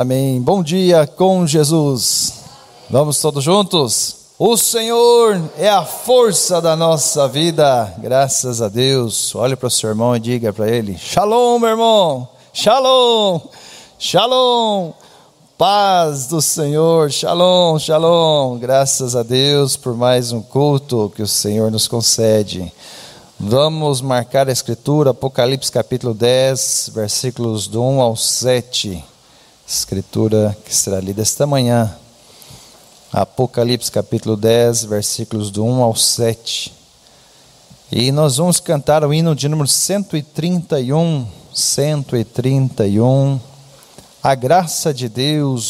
Amém. Bom dia com Jesus. Vamos todos juntos? O Senhor é a força da nossa vida. Graças a Deus. Olhe para o seu irmão e diga para ele: Shalom, meu irmão. Shalom. Shalom. Paz do Senhor. Shalom, shalom. Graças a Deus por mais um culto que o Senhor nos concede. Vamos marcar a escritura, Apocalipse capítulo 10, versículos do 1 ao 7. Escritura que será lida esta manhã. Apocalipse capítulo 10, versículos do 1 ao 7. E nós vamos cantar o hino de número 131. 131. A graça de Deus